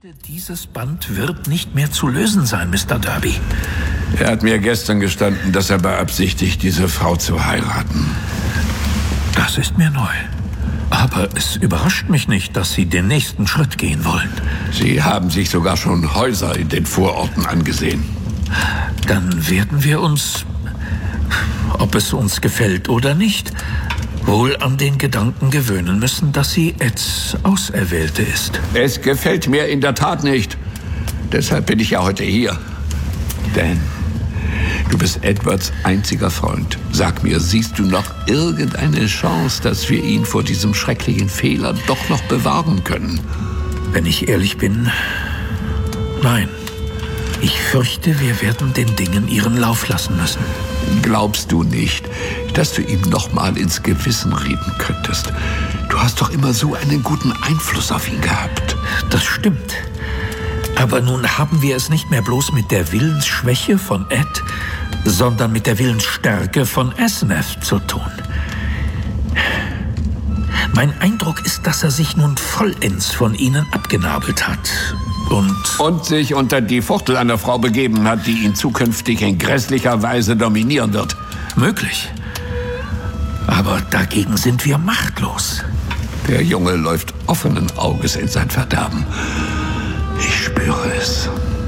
Dieses Band wird nicht mehr zu lösen sein, Mr. Derby. Er hat mir gestern gestanden, dass er beabsichtigt, diese Frau zu heiraten. Das ist mir neu. Aber es überrascht mich nicht, dass Sie den nächsten Schritt gehen wollen. Sie haben sich sogar schon Häuser in den Vororten angesehen. Dann werden wir uns, ob es uns gefällt oder nicht, wohl an den Gedanken gewöhnen müssen, dass sie Eds Auserwählte ist. Es gefällt mir in der Tat nicht. Deshalb bin ich ja heute hier. Denn du bist Edwards einziger Freund. Sag mir, siehst du noch irgendeine Chance, dass wir ihn vor diesem schrecklichen Fehler doch noch bewahren können? Wenn ich ehrlich bin, nein. Ich fürchte, wir werden den Dingen ihren Lauf lassen müssen. Glaubst du nicht, dass du ihm noch mal ins Gewissen reden könntest? Du hast doch immer so einen guten Einfluss auf ihn gehabt. Das stimmt. Aber nun haben wir es nicht mehr bloß mit der Willensschwäche von Ed, sondern mit der Willensstärke von Asenath zu tun. Mein Eindruck ist, dass er sich nun vollends von ihnen abgenabelt hat. Und sich unter die Fuchtel einer Frau begeben hat, die ihn zukünftig in grässlicher Weise dominieren wird. Möglich. Aber dagegen sind wir machtlos. Der Junge läuft offenen Auges in sein Verderben. Ich spüre es.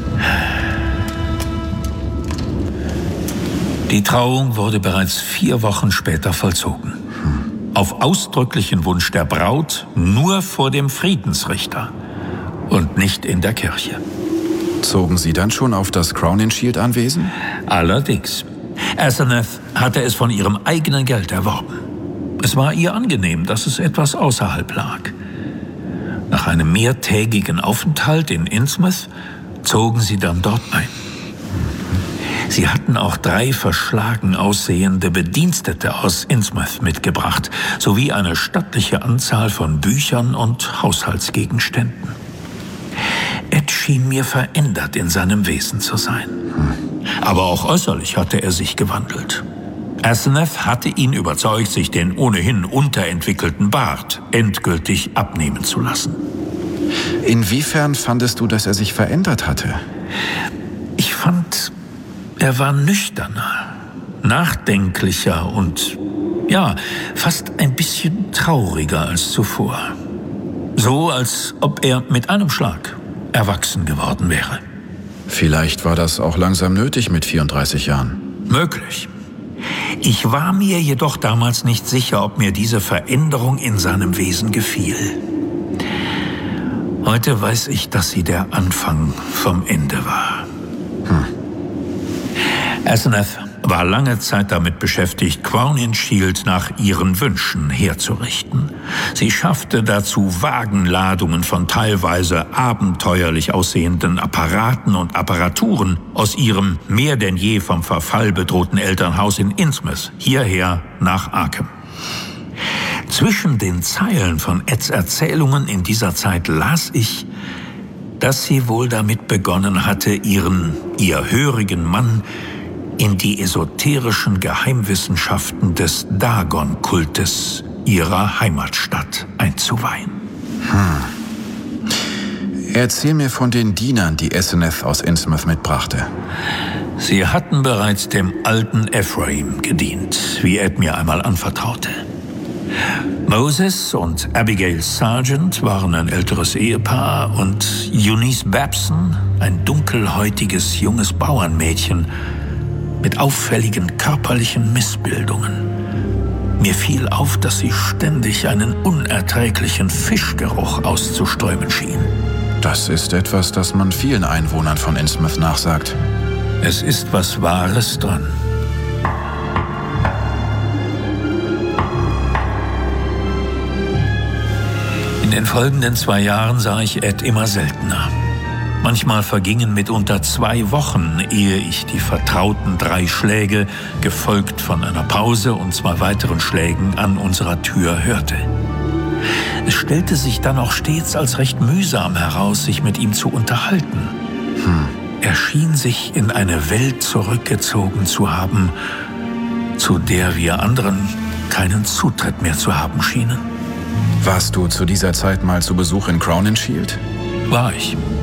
Die Trauung wurde bereits 4 Wochen später vollzogen. Auf ausdrücklichen Wunsch der Braut nur vor dem Friedensrichter. Und nicht in der Kirche. Zogen Sie dann schon auf das Crowninshield-Anwesen? Allerdings. Asenath hatte es von ihrem eigenen Geld erworben. Es war ihr angenehm, dass es etwas außerhalb lag. Nach einem mehrtägigen Aufenthalt in Innsmouth zogen sie dann dort ein. Sie hatten auch 3 verschlagen aussehende Bedienstete aus Innsmouth mitgebracht, sowie eine stattliche Anzahl von Büchern und Haushaltsgegenständen. Ed schien mir verändert in seinem Wesen zu sein. Aber auch äußerlich hatte er sich gewandelt. Asenath hatte ihn überzeugt, sich den ohnehin unterentwickelten Bart endgültig abnehmen zu lassen. Inwiefern fandest du, dass er sich verändert hatte? Ich fand, er war nüchterner, nachdenklicher und, ja, fast ein bisschen trauriger als zuvor. So, als ob er mit einem Schlag erwachsen geworden wäre. Vielleicht war das auch langsam nötig mit 34 Jahren. Möglich. Ich war mir jedoch damals nicht sicher, ob mir diese Veränderung in seinem Wesen gefiel. Heute weiß ich, dass sie der Anfang vom Ende war. Asenath war lange Zeit damit beschäftigt, Crowninshield nach ihren Wünschen herzurichten. Sie schaffte dazu Wagenladungen von teilweise abenteuerlich aussehenden Apparaten und Apparaturen aus ihrem mehr denn je vom Verfall bedrohten Elternhaus in Innsmouth hierher nach Arkham. Zwischen den Zeilen von Eds Erzählungen in dieser Zeit las ich, dass sie wohl damit begonnen hatte, ihr hörigen Mann in die esoterischen Geheimwissenschaften des Dagon-Kultes ihrer Heimatstadt einzuweihen. Erzähl mir von den Dienern, die Asenath aus Innsmouth mitbrachte. Sie hatten bereits dem alten Ephraim gedient, wie Ed mir einmal anvertraute. Moses und Abigail Sargent waren ein älteres Ehepaar und Eunice Babson, ein dunkelhäutiges junges Bauernmädchen, mit auffälligen körperlichen Missbildungen. Mir fiel auf, dass sie ständig einen unerträglichen Fischgeruch auszuströmen schien. Das ist etwas, das man vielen Einwohnern von Innsmouth nachsagt. Es ist was Wahres dran. In den folgenden 2 Jahren sah ich Ed immer seltener. Manchmal vergingen mitunter 2 Wochen, ehe ich die vertrauten 3 Schläge, gefolgt von einer Pause und 2 weiteren Schlägen an unserer Tür hörte. Es stellte sich dann auch stets als recht mühsam heraus, sich mit ihm zu unterhalten. Er schien sich in eine Welt zurückgezogen zu haben, zu der wir anderen keinen Zutritt mehr zu haben schienen. Warst du zu dieser Zeit mal zu Besuch in Crowninshield? War ich.